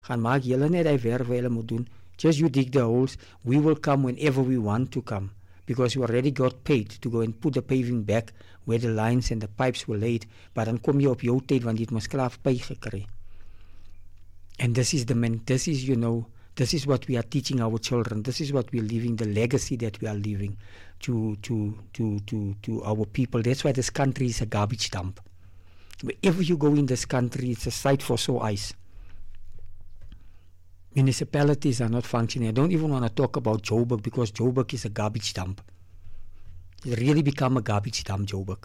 gaan maak julle net die werk wat julle moet doen. Just you dig the holes. We will come whenever we want to come. Because you already got paid to go and put the paving back where the lines and the pipes were laid. Maar dan kom jy op jou tyd, want jy het mos klaar pay gekry. And this is this is what we are teaching our children. This is what we are leaving, the legacy that we are leaving to our people. That's why this country is a garbage dump. Wherever you go in this country, it's a sight for sore eyes. Municipalities are not functioning. I don't even want to talk about Joburg, because Joburg is a garbage dump. It's really become a garbage dump, Joburg.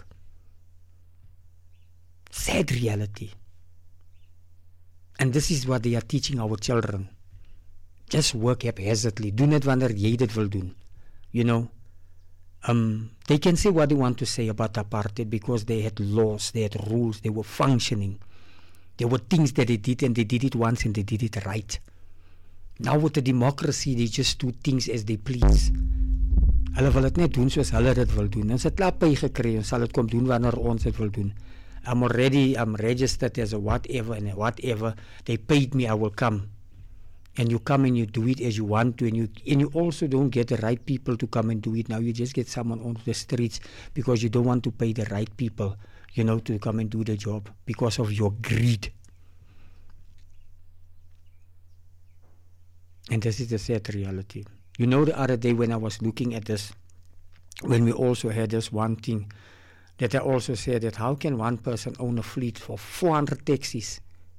Sad reality. And this is what they are teaching our children. Just work haphazardly. Do not wanneer jy dit wil doen. They can say what they want to say about apartheid, because they had laws, they had rules, they were functioning. There were things that they did, and they did it once and they did it right. Now with the democracy, they just do things as they please. Hulle wil dit net doen soos hulle dit wil doen. Ons het klaar pay gekry, ons sal dit kom doen wanneer ons dit wil doen. I'm registered as a whatever and a whatever. They paid me, I will come. And you come and you do it as you want to, and you also don't get the right people to come and do it. Now you just get someone on the streets because you don't want to pay the right people, to come and do the job because of your greed. And this is the sad reality. The other day when I was looking at this, when we also had this one thing, that I also said that how can one person own a fleet for 400 taxis,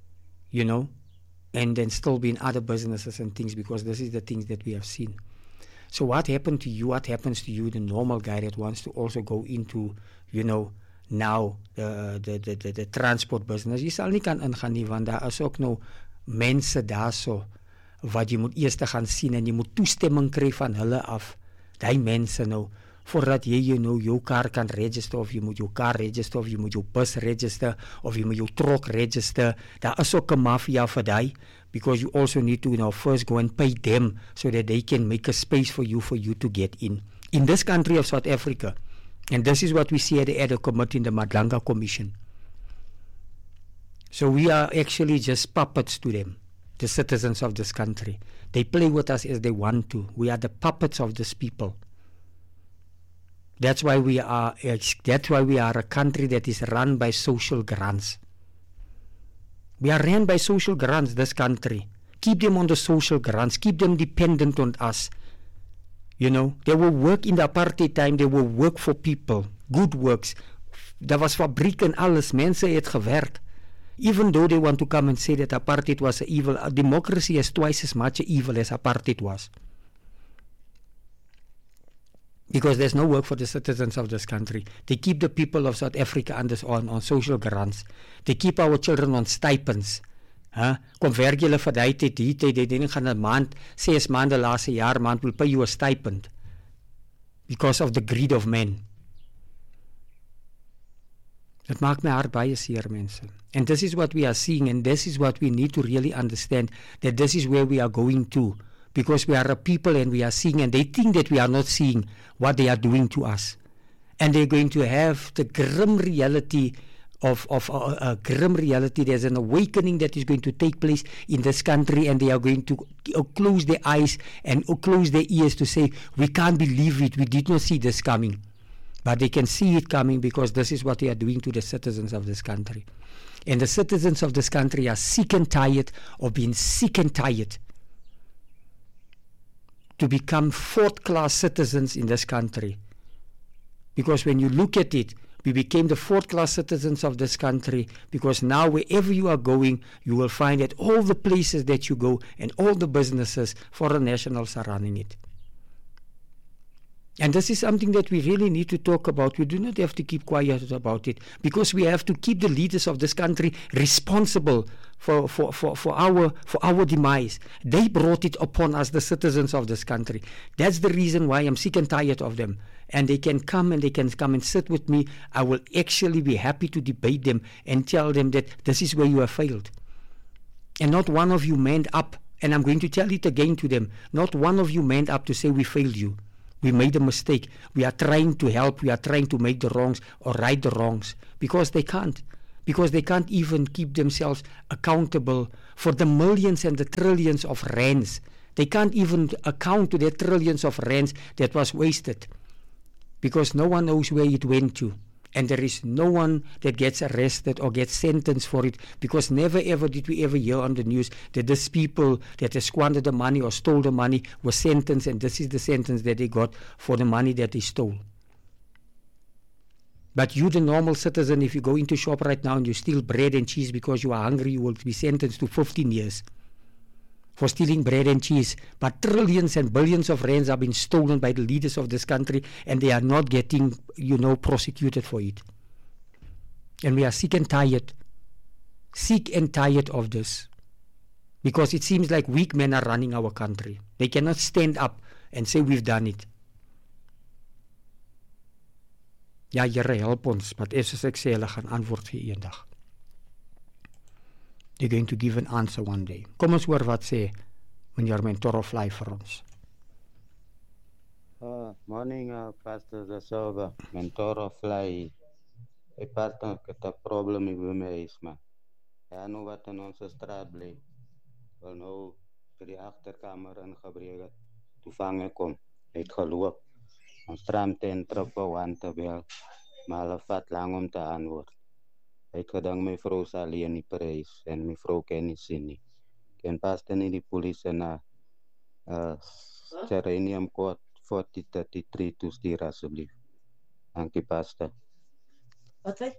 and then still be in other businesses and things, because this is the things that we have seen. So what happened to you, what happens to you, the normal guy that wants to also go into, now the transport business, jy sal nie kan ingaan nie, want daar is ook nou mense daar so, wat jy moet eers gaan sien, en jy moet toestemming kry van hulle af, die mense nou, voordat jy jou kar kan register, of jy moet jou kar register, of jy moet jou bus register, of jy moet jou truck register. Daar is ook 'n mafia vir die, because you also need to first go and pay them, so that they can make a space for you to get in this country of South Africa. And this is what we see at the ad hoc committee in the Madlanga Commission. So we are actually just puppets to them, the citizens of this country. They play with us as they want to. We are the puppets of these people. That's why we are a country that is run by social grants. We are run by social grants, this country. Keep them on the social grants. Keep them dependent on us. They will work in the apartheid time. They will work for people. Good works. Daar was fabriek en alles. Mense het gewerk. Even though they want to come and say that apartheid was evil, democracy is twice as much evil as apartheid was. Because there's no work for the citizens of this country. They keep the people of South Africa on social grants. They keep our children on stipends. Kom werk julle vir die tyd, die gaan 'n maand, 6 maande laaste jaar maand will pay you a stipend. Because of the greed of men. Dit maak my hart baie seer, mense. And this is what we are seeing, and this is what we need to really understand, that this is where we are going to. Because we are a people and we are seeing, and they think that we are not seeing what they are doing to us. And they're going to have the grim reality of a grim reality. There's an awakening that is going to take place in this country, and they are going to close their eyes and close their ears to say, we can't believe it, we did not see this coming. But they can see it coming, because this is what they are doing to the citizens of this country. And the citizens of this country are sick and tired of being sick and tired to become fourth-class citizens in this country. Because when you look at it, we became the fourth-class citizens of this country, because now wherever you are going, you will find that all the places that you go and all the businesses, foreign nationals are running it. And this is something that we really need to talk about. We do not have to keep quiet about it, because we have to keep the leaders of this country responsible for our demise. They brought it upon us, the citizens of this country. That's the reason why I'm sick and tired of them. And they can come and sit with me. I will actually be happy to debate them and tell them that this is where you have failed. And not one of you manned up, and I'm going to tell it again to them, not one of you manned up to say we failed you. We made a mistake. We are trying to help. We are trying to make the wrongs or right the wrongs, because they can't. because they can't even keep themselves accountable for the millions and the trillions of rands. They can't even account to the trillions of rands that was wasted, because no one knows where it went to. And there is no one that gets arrested or gets sentenced for it, because never ever did we ever hear on the news that these people that have squandered the money or stole the money were sentenced, and this is the sentence that they got for the money that they stole. But you, the normal citizen, if you go into a shop right now and you steal bread and cheese because you are hungry, you will be sentenced to 15 years for stealing bread and cheese. But trillions and billions of rands are being stolen by the leaders of this country, and they are not getting, prosecuted for it. And we are sick and tired of this, because it seems like weak men are running our country. They cannot stand up and say we've done it. Ja, Here, help ons, want as ek sê, hulle gaan antwoord gee eendag. They're going to give an answer one day. Kom ons hoor wat sê meneer Mentorofly vir ons. Morning, Pastor Da Silva. Mentorofly. Hey, Pastor, ek het 'n probleem met my huis, man. Ja, nou wat in onze straat bly. Wel nou, vir die agterkamer ingebreek het. Toe vang ek hom. Hy het geloop. Ons tram ten triple aan te bel. Maar hulle vat lang om te antwoord. Hy het gedink my vrou is alleen in die prys en my vrou kan nie sien nie. Kan Pastor nie die polisie na Geranium Court 4033 toestuur asseblief. Dankie, Pastor. Wat sê?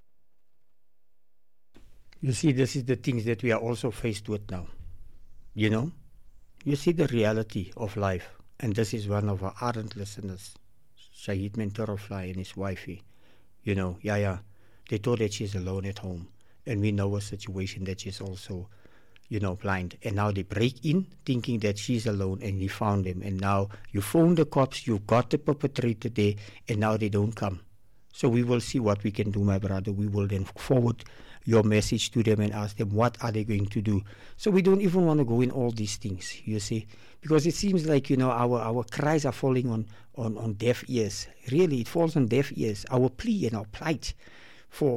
You see, this is the things that we are also faced with now. You see the reality of life. And this is one of our ardent listeners, Shahid Mentorofly and his wifey. They thought that she's alone at home. And we know a situation that she's also, blind. And now they break in thinking that she's alone, and we found them. And now you phone the cops, you got the perpetrator there, and now they don't come. So we will see what we can do, my brother. We will then forward your message to them and ask them what are they going to do. So we don't even want to go in all these things, you see, because it seems like, our cries are falling on deaf ears. Really, it falls on deaf ears. Our plea and our plight for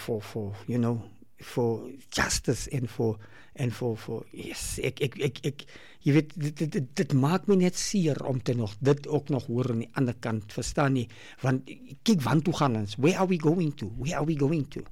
justice and for yes, jy weet, dit maak my net seer om te dit ook nog hoor aan die ander kant, verstaan nie, want kyk want toe gaan ons, where are we going to?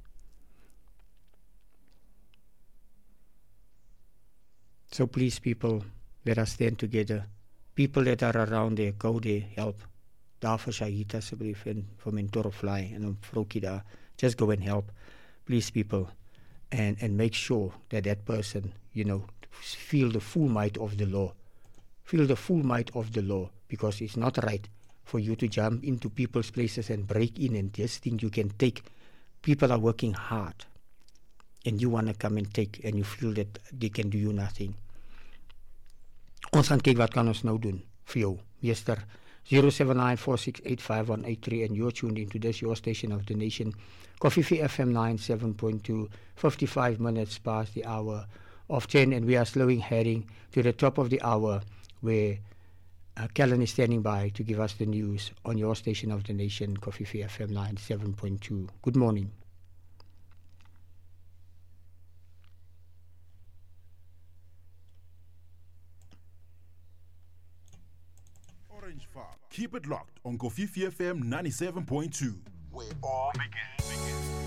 So please, people, let us stand together. People that are around there, go there, help. Daar vir Shahid asseblief en vir Mentorofly en vroukie daar, just go and help, please, people. And make sure that person, feel the full might of the law. Feel the full might of the law, because it's not right for you to jump into people's places and break in and just think you can take. People are working hard, and you want to come and take, and you feel that they can do you nothing. Ons gaan kyk wat kan ons nou doen vir jou, meester. 07946858183, and you're tuned into this, your station of the nation, Coffee FM 97.2, 55 minutes past the hour of 10, and we are slowly heading to the top of the hour, where Kellen is standing by to give us the news on your station of the nation, Coffee FM 97.2. Good morning. Orange Farm. Keep it locked on Kofifi FM 97.2. Where all begins.